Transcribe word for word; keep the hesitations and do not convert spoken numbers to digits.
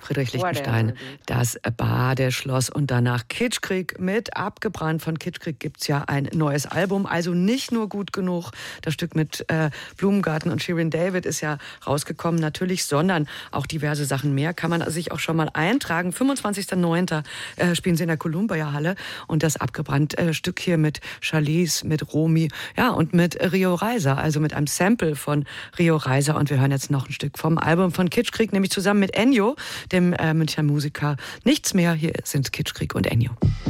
Friedrich Lichtenstein, das Badeschloss und danach Kitschkrieg mit Abgebrannt. Von Kitschkrieg gibt's ja ein neues Album, also nicht nur Gut genug. Das Stück mit äh, Blumengarten und Shirin David ist ja rausgekommen natürlich, sondern auch diverse Sachen mehr. Kann man sich auch schon mal eintragen. fünfundzwanzigsten neunten Äh, spielen sie in der Columbia Halle und das Abgebrannt äh, Stück hier mit Charlize, mit Romy, ja und mit Rio Reiser, also mit einem Sample von Rio Reiser. Und wir hören jetzt noch ein Stück vom Album von Kitschkrieg, nämlich zusammen mit Ennio, dem äh, Münchner Musiker. Nichts mehr, hier sind Kitschkrieg und Ennio.